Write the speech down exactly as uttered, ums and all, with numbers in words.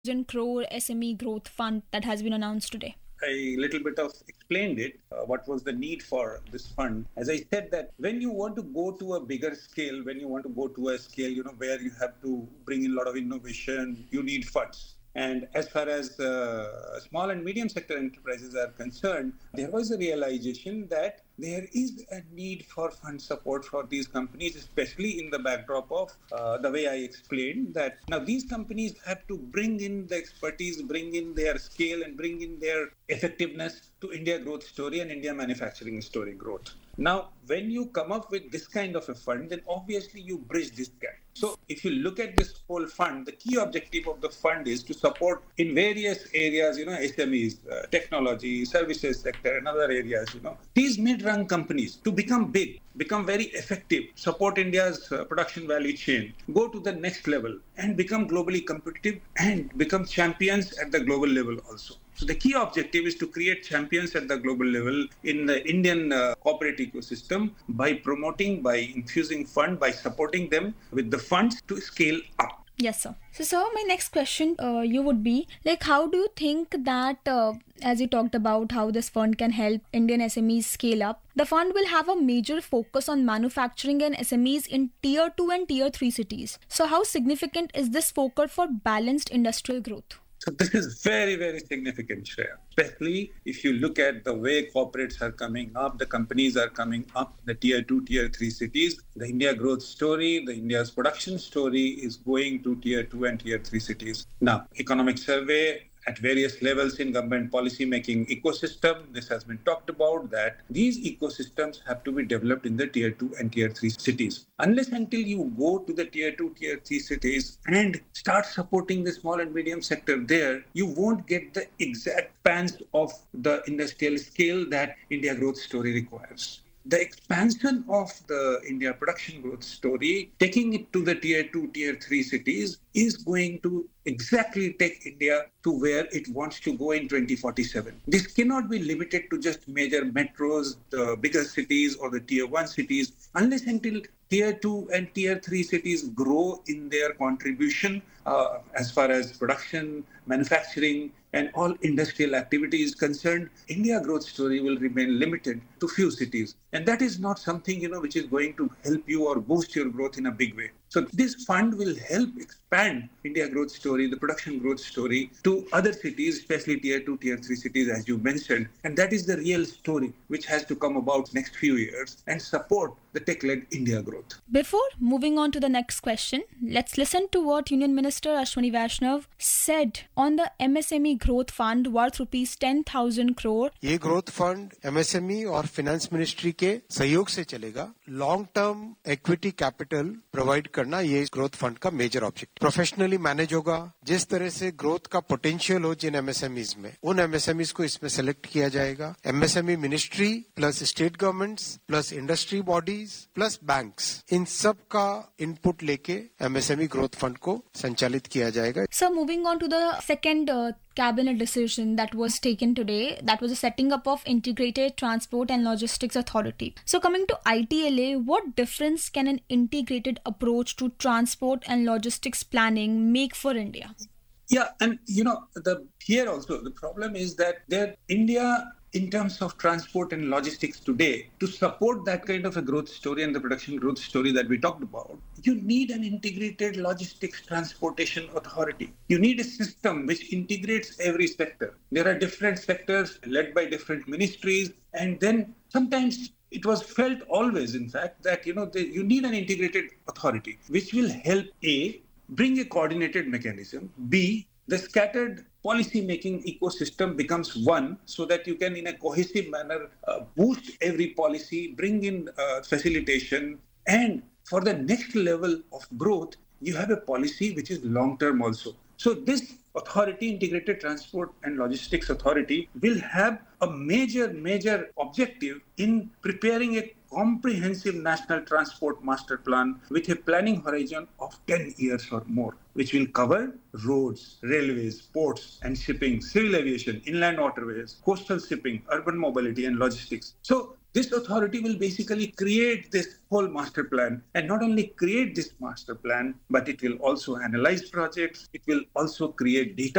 crore S M E growth fund that has been announced today? I little bit of explained it, uh, what was the need for this fund. As I said that when you want to go to a bigger scale, when you want to go to a scale, you know, where you have to bring in a lot of innovation, you need funds. And as far as uh, small and medium sector enterprises are concerned, there was a realization that there is a need for fund support for these companies, especially in the backdrop of uh, the way I explained that now these companies have to bring in the expertise, bring in their scale and bring in their effectiveness to India growth story and India manufacturing story growth. Now, when you come up with this kind of a fund, then obviously you bridge this gap. So if you look at this whole fund, the key objective of the fund is to support in various areas, you know, S M Es, uh, technology, services sector and other areas, you know, these mid-run companies to become big, become very effective, support India's uh, production value chain, go to the next level and become globally competitive and become champions at the global level also. So the key objective is to create champions at the global level in the Indian uh, corporate ecosystem by promoting, by infusing fund, by supporting them with the funds to scale up. Yes, sir. So, sir, my next question uh, you would be like, how do you think that, uh, as you talked about how this fund can help Indian S M Es scale up, the fund will have a major focus on manufacturing and S M Es in tier two and tier three cities. So how significant is this focus for balanced industrial growth? So this is very, very significant, Shreya. Especially if you look at the way corporates are coming up, the companies are coming up, the tier two, tier three cities. The India growth story, the India's production story is going to tier two and tier three cities. Now, economic survey at various levels in government policy making ecosystem, this has been talked about that these ecosystems have to be developed in the tier two and tier three cities. Unless until you go to the tier two, tier three cities and start supporting the small and medium sector there, you won't get the exact pans of the industrial scale that India growth story requires. The expansion of the India production growth story, taking it to the tier two, tier three cities is going to exactly take India to where it wants to go in twenty forty-seven. This cannot be limited to just major metros, the bigger cities or the tier one cities, unless until tier two and tier three cities grow in their contribution uh, as far as production, manufacturing, and all industrial activity is concerned, India growth story will remain limited to few cities. And that is not something, you know, which is going to help you or boost your growth in a big way. So this fund will help expand India growth story, the production growth story to other cities, especially tier two, tier three cities, as you mentioned. And that is the real story which has to come about next few years and support the tech-led India growth. Before moving on to the next question, let's listen to what Union Minister Ashwini Vaishnaw said on the M S M E Growth Fund worth rupees ten thousand crore. ये growth fund M S M E और finance ministry के सहयोग से चलेगा. Long term equity capital provide करना ये growth fund का major object. Professionally manage होगा. जिस तरह से growth का potential हो जिन M S M Es में, उन M S M Es को इसमें select किया जाएगा. M S M E ministry plus state governments plus industry bodies plus banks, इन सब का input लेके M S M E growth fund को संचालित किया जाएगा. So moving on to the second uh, cabinet decision that was taken today, that was the setting up of Integrated Transport and Logistics Authority. So coming to I T L A, what difference can an integrated approach to transport and logistics planning make for India? Yeah, and you know, the here also the problem is that there India, in terms of transport and logistics today, to support that kind of a growth story and the production growth story that we talked about, you need an integrated logistics transportation authority. You need a system which integrates every sector. There are different sectors led by different ministries, and then sometimes it was felt always, in fact, that you know the, you need an integrated authority which will help A, bring a coordinated mechanism, B, the scattered policy-making ecosystem becomes one so that you can, in a cohesive manner, uh, boost every policy, bring in uh, facilitation, and for the next level of growth, you have a policy which is long-term also. So this authority, Integrated Transport and Logistics Authority, will have a major, major objective in preparing a comprehensive national transport master plan with a planning horizon of ten years or more, which will cover roads, railways, ports and shipping, civil aviation, inland waterways, coastal shipping, urban mobility and logistics. So this authority will basically create this whole master plan, and not only create this master plan, but it will also analyze projects, it will also create data